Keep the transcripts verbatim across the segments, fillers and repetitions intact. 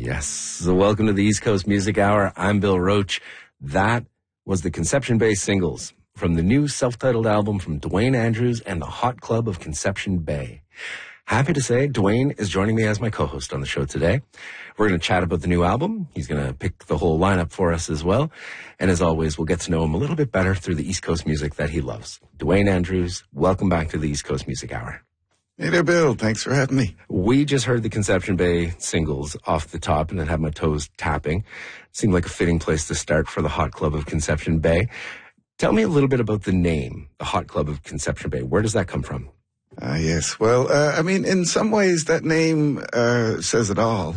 Yes. So welcome to the East Coast Music Hour. I'm Bill Roach. That was the Conception Bay singles from the new self-titled album from Dwayne Andrews and the Hot Club of Conception Bay. Happy to say Dwayne is joining me as my co-host on the show today. We're going to chat about the new album. He's going to pick the whole lineup for us as well. And as always, we'll get to know him a little bit better through the East Coast music that he loves. Dwayne Andrews, welcome back to the East Coast Music Hour. Hey there, Bill. Thanks for having me. We just heard the Conception Bay singles off the top, and it had my toes tapping. Seemed like a fitting place to start for the Hot Club of Conception Bay. Tell me a little bit about the name, the Hot Club of Conception Bay. Where does that come from? Ah, uh, yes. Well, uh, I mean, in some ways, that name uh, says it all.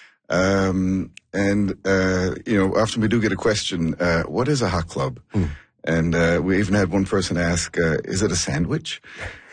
Um, and, uh, you know, often we do get a question, uh, what is a hot club? Hmm. And uh, we even had one person ask, uh, is it a sandwich?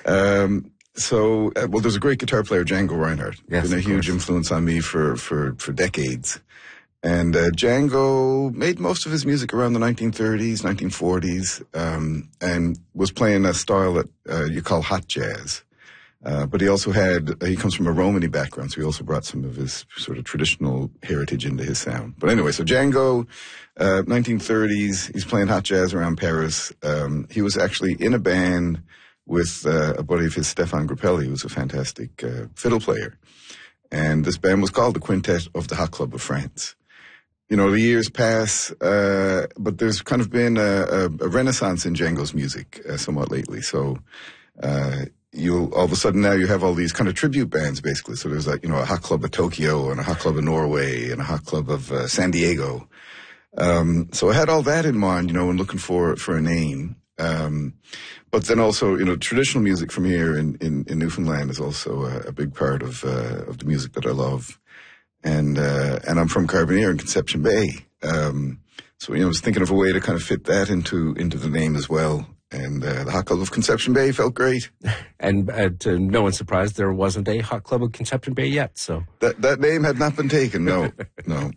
Um So, uh, well, there's a great guitar player, Django Reinhardt. Yes, been a huge course. influence on me for, for, for decades. And uh, Django made most of his music around the nineteen thirties, nineteen forties, um, and was playing a style that uh, you call hot jazz. Uh, but he also had, uh, he comes from a Romany background, so he also brought some of his sort of traditional heritage into his sound. But anyway, so Django, uh, nineteen thirties, he's playing hot jazz around Paris. Um, he was actually in a band with uh, a buddy of his, Stefan Grappelli, who's a fantastic uh, fiddle player. And this band was called the Quintet of the Hot Club of France. You know, the years pass, uh, but there's kind of been a, a, a renaissance in Django's music uh, somewhat lately. So uh, you all of a sudden now you have all these kind of tribute bands, basically. So there's like, you know, a Hot Club of Tokyo and a Hot Club of Norway and a Hot Club of uh, San Diego. Um, so I had all that in mind, you know, when looking for, for a name. Um, but then also, you know, traditional music from here in, in, in Newfoundland is also a, a big part of, uh, of the music that I love. And, uh, and I'm from Carbonear in Conception Bay. Um, so, you know, I was thinking of a way to kind of fit that into, into the name as well. And, uh, the Hot Club of Conception Bay felt great. And, uh, to no one's surprise, there wasn't a Hot Club of Conception Bay yet, so. That, that name had not been taken, no, no.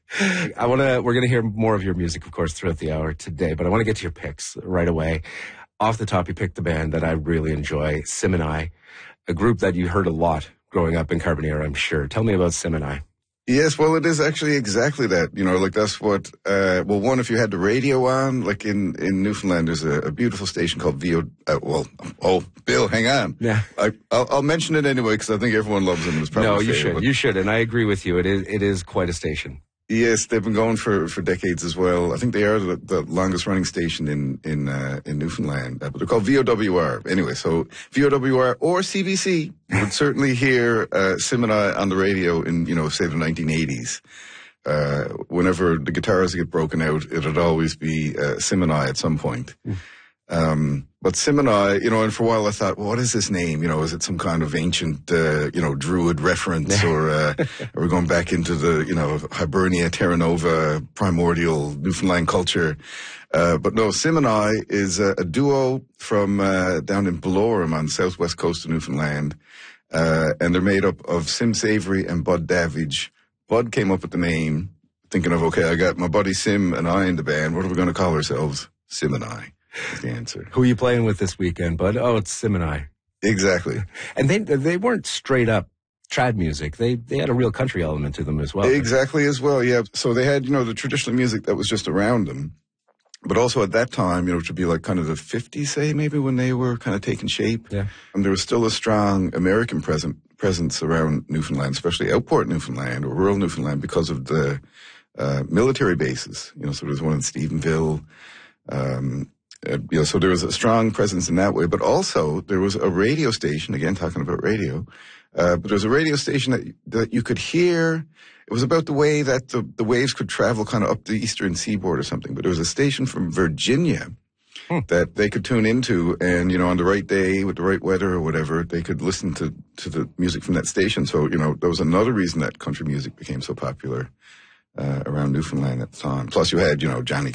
I want to, we're going to hear more of your music, of course, throughout the hour today, but I want to get to your picks right away. Off the top, you picked the band that I really enjoy, Sim and I, a group that you heard a lot growing up in Carbonear, I'm sure. Tell me about Sim and I. Yes, well, it is actually exactly that. You know, like that's what, uh, well, one, if you had the radio on, like in, in Newfoundland, there's a, a beautiful station called V O, uh, well, oh, Bill, hang on. Yeah. I, I'll, I'll mention it anyway because I think everyone loves them. It's probably no, you fair, should. You should, and I agree with you. It is, it is quite a station. Yes, they've been going for, for decades as well. I think they are the, the longest running station in in uh, in Newfoundland, uh, but they're called V O W R. Anyway, so V O W R or C B C, you would certainly hear uh, Sim and I on the radio in, you know, say the nineteen eighties. Uh, whenever the guitars get broken out, it'd always be uh, Sim and I at some point. Mm. Um, but Sim and I, you know, and for a while I thought, well, what is this name? You know, is it some kind of ancient, uh, you know, Druid reference or, uh, are we going back into the, you know, Hibernia, Terra Nova, primordial Newfoundland culture? Uh, but no, Sim and I is a, a duo from, uh, down in Belorem on the southwest coast of Newfoundland. Uh, and they're made up of Sim Savory and Bud Davidge. Bud came up with the name thinking of, okay, I got my buddy Sim and I in the band. What are we going to call ourselves? Sim and I. Is the answer. Who are you playing with this weekend, bud? Oh, it's Sim and I. Exactly. And they they weren't straight up trad music. They they had a real country element to them as well. Exactly as well, yeah. So they had, you know, the traditional music that was just around them. But also at that time, you know, which would be like kind of the fifties, say, maybe when they were kind of taking shape. Yeah. And there was still a strong American present, presence around Newfoundland, especially Outport, Newfoundland, or rural Newfoundland, because of the uh, military bases. You know, so there's one in Stephenville. Um, Uh, you know, so there was a strong presence in that way, but also there was a radio station, again, talking about radio, uh, but there was a radio station that, that you could hear. It was about the way that the, the waves could travel kind of up the eastern seaboard or something, but there was a station from Virginia hmm. that they could tune into, and, you know, on the right day with the right weather or whatever, they could listen to, to the music from that station. So, you know, that was another reason that country music became so popular uh, around Newfoundland at the time. Plus you had, you know, Johnny